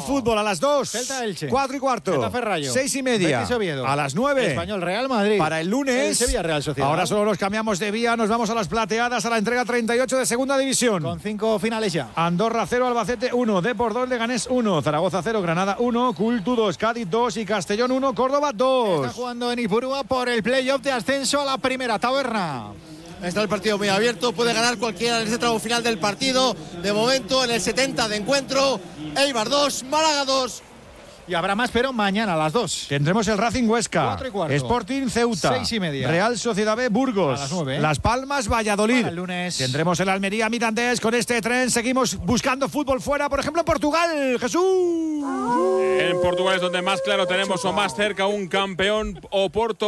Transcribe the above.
Más fútbol a las 2. Celta Elche. 4 y cuarto. Getafe Rayo. 6 y media. Betis Oviedo. A las 9. Español Real Madrid. Para el lunes. El Sevilla Real Sociedad. Ahora solo nos cambiamos de vía. Nos vamos a las plateadas a la entrega 38 de Segunda División. Con 5 finales ya. Andorra 0, Albacete 1, Depor 2, Leganés 1, Zaragoza 0, Granada 1, Cultu 2, Cádiz 2 y Castellón 1, Córdoba 2. Está jugando en Ipurúa por el playoff de ascenso a la primera taberna. Está el partido muy abierto, puede ganar cualquiera en este tramo final del partido. De momento, en el 70 de encuentro, Eibar 2, Málaga 2. Y habrá más, pero mañana a las 2. Tendremos el Racing Huesca, 4 y cuarto. Sporting Ceuta, 6 y media. Real Sociedad B Burgos, A las 9. Las Palmas Valladolid. Para el lunes. Tendremos el Almería Mirandés. Con este tren seguimos buscando fútbol fuera, por ejemplo en Portugal. Jesús. En Portugal es donde más claro tenemos o más cerca un campeón Oporto.